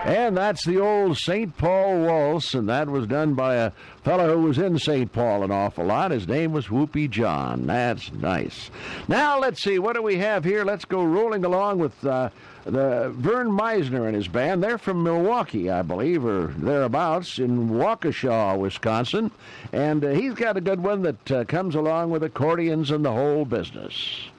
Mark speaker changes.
Speaker 1: And that's the old St. Paul Waltz, and that was done by a fellow who was in St. Paul an awful lot. His name was Whoopie John. That's nice. Now, let's see, what do we have here? Let's go rolling along with the Vern Meisner and his band. They're from Milwaukee, I believe, or thereabouts, in Waukesha, Wisconsin. And he's got a good one that comes along with accordions and the whole business.